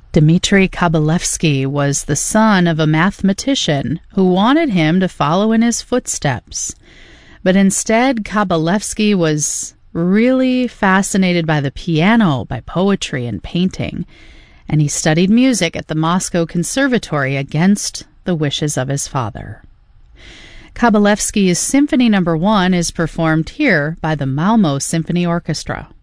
Dmitri Kabalevsky was the son of a mathematician who wanted him to follow in his footsteps. But instead, Kabalevsky was really fascinated by the piano, by poetry and painting, and he studied music at the Moscow Conservatory against the wishes of his father. Kabalevsky's Symphony No. 1 is performed here by the Malmo Symphony Orchestra.